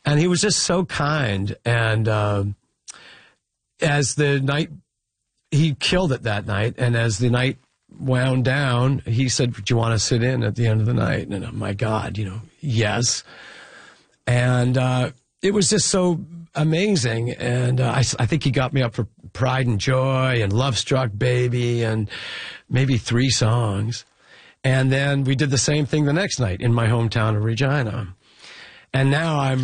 And he was just so kind. And as the night, he killed it that night. And as the night wound down, he said, "Do you want to sit in at the end of the night?" And oh my God, yes. And it was just so amazing. And I think he got me up for Pride and Joy and Love Struck Baby and maybe 3 songs. And then we did the same thing the next night in my hometown of Regina. And now I'm